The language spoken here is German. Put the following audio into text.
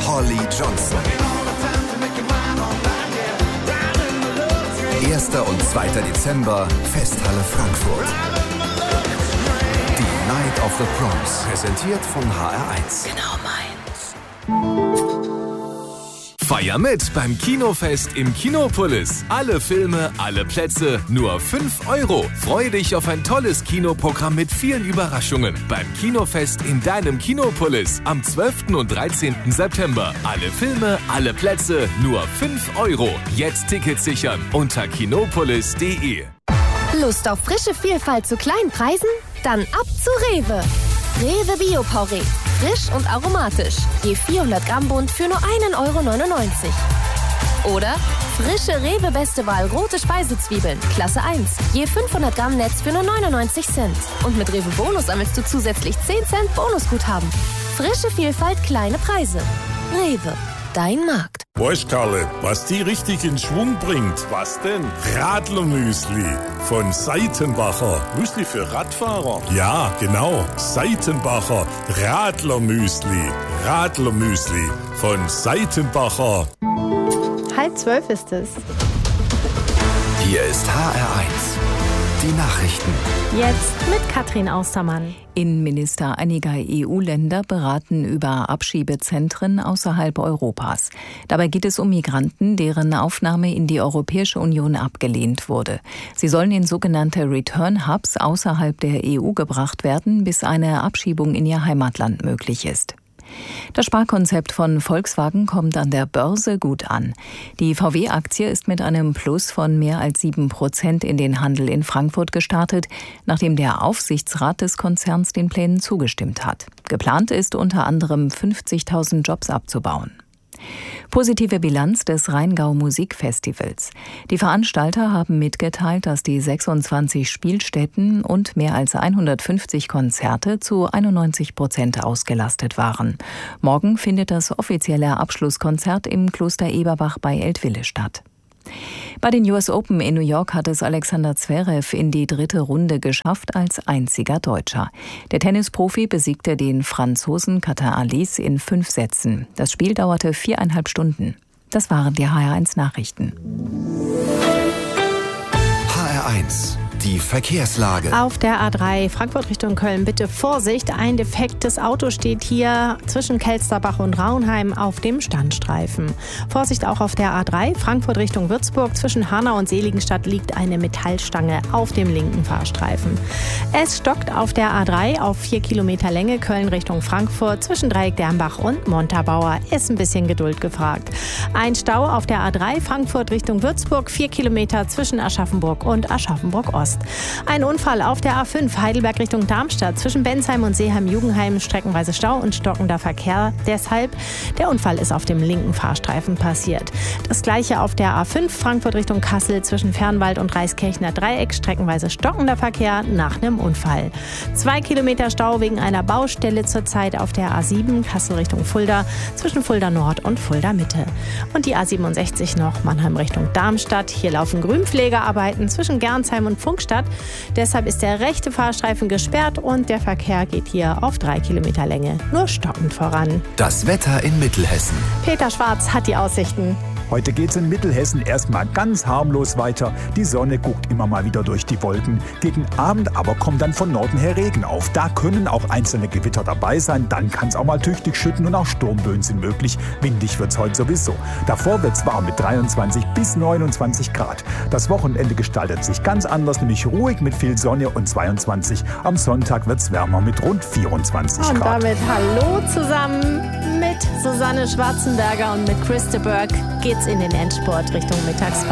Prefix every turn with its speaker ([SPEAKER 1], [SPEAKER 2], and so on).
[SPEAKER 1] Holly Johnson. 1. und 2. Dezember, Festhalle Frankfurt. Die Night of the Proms, präsentiert von HR1.
[SPEAKER 2] Genau meins.
[SPEAKER 3] Feier mit beim Kinofest im Kinopolis. Alle Filme, alle Plätze, nur 5 €. Freu dich auf ein tolles Kinoprogramm mit vielen Überraschungen beim Kinofest in deinem Kinopolis am 12. und 13. September. Alle Filme, alle Plätze, nur 5 €. Jetzt Tickets sichern unter kinopolis.de.
[SPEAKER 2] Lust auf frische Vielfalt zu kleinen Preisen? Dann ab zu Rewe. Rewe Bio-Porree. Frisch und aromatisch. Je 400 Gramm Bund für nur 1,99 €. Oder frische Rewe Beste Wahl rote Speisezwiebeln, Klasse 1. Je 500 Gramm Netz für nur 99 Cent. Und mit Rewe Bonus sammelst du zusätzlich 10 Cent Bonusguthaben. Frische Vielfalt, kleine Preise. Rewe, dein Markt.
[SPEAKER 4] Weißt Karle, was die richtig in Schwung bringt? Was denn? Radlermüsli von Seitenbacher. Müsli für Radfahrer? Ja, genau. Seitenbacher Radlermüsli. Radlermüsli von Seitenbacher.
[SPEAKER 5] 11:30 ist es.
[SPEAKER 1] Hier ist HR1. Die Nachrichten.
[SPEAKER 5] Jetzt mit Katrin Austermann.
[SPEAKER 6] Innenminister einiger EU-Länder beraten über Abschiebezentren außerhalb Europas. Dabei geht es um Migranten, deren Aufnahme in die Europäische Union abgelehnt wurde. Sie sollen in sogenannte Return-Hubs außerhalb der EU gebracht werden, bis eine Abschiebung in ihr Heimatland möglich ist. Das Sparkonzept von Volkswagen kommt an der Börse gut an. Die VW-Aktie ist mit einem Plus von mehr als 7% in den Handel in Frankfurt gestartet, nachdem der Aufsichtsrat des Konzerns den Plänen zugestimmt hat. Geplant ist unter anderem 50.000 Jobs abzubauen. Positive Bilanz des Rheingau Musikfestivals. Die Veranstalter haben mitgeteilt, dass die 26 Spielstätten und mehr als 150 Konzerte zu 91% ausgelastet waren. Morgen findet das offizielle Abschlusskonzert im Kloster Eberbach bei Eltville statt. Bei den US Open in New York hat es Alexander Zverev in die 3. Runde geschafft als einziger Deutscher. Der Tennisprofi besiegte den Franzosen Quentin Halys in 5 Sätzen. Das Spiel dauerte 4,5 Stunden. Das waren die HR1 Nachrichten.
[SPEAKER 1] HR1. Die Verkehrslage.
[SPEAKER 5] Auf der A3 Frankfurt Richtung Köln bitte Vorsicht. Ein defektes Auto steht hier zwischen Kelsterbach und Raunheim auf dem Standstreifen. Vorsicht auch auf der A3 Frankfurt Richtung Würzburg. Zwischen Hanau und Seligenstadt liegt eine Metallstange auf dem linken Fahrstreifen. Es stockt auf der A3 auf 4 Kilometer Länge Köln Richtung Frankfurt. Zwischen Dreieck-Dernbach und Montabaur ist ein bisschen Geduld gefragt. Ein Stau auf der A3 Frankfurt Richtung Würzburg. 4 Kilometer zwischen Aschaffenburg und Aschaffenburg-Ost. Ein Unfall auf der A5 Heidelberg Richtung Darmstadt. Zwischen Bensheim und Seeheim-Jugendheim streckenweise Stau und stockender Verkehr. Deshalb, der Unfall ist auf dem linken Fahrstreifen passiert. Das gleiche auf der A5 Frankfurt Richtung Kassel. Zwischen Fernwald und Reiskirchner Dreieck streckenweise stockender Verkehr nach einem Unfall. 2 Kilometer Stau wegen einer Baustelle zurzeit auf der A7 Kassel Richtung Fulda. Zwischen Fulda Nord und Fulda Mitte. Und die A67 noch Mannheim Richtung Darmstadt. Hier laufen Grünpflegearbeiten zwischen Gernsheim und Funkstadt. Deshalb ist der rechte Fahrstreifen gesperrt und der Verkehr geht hier auf 3 Kilometer Länge nur stockend voran.
[SPEAKER 1] Das Wetter in Mittelhessen.
[SPEAKER 5] Peter Schwarz hat die Aussichten.
[SPEAKER 7] Heute geht's in Mittelhessen erstmal ganz harmlos weiter. Die Sonne guckt immer mal wieder durch die Wolken. Gegen Abend aber kommt dann von Norden her Regen auf. Da können auch einzelne Gewitter dabei sein. Dann kann es auch mal tüchtig schütten und auch Sturmböen sind möglich. Windig wird's heute sowieso. Davor wird's warm mit 23 bis 29 Grad. Das Wochenende gestaltet sich ganz anders, nämlich ruhig mit viel Sonne und 22. Am Sonntag wird's wärmer mit rund 24
[SPEAKER 5] Und
[SPEAKER 7] Grad.
[SPEAKER 5] damit hallo zusammen mit Susanne Schwarzenberger und mit Christa Burke geht's in den Endspurt Richtung Mittagspause.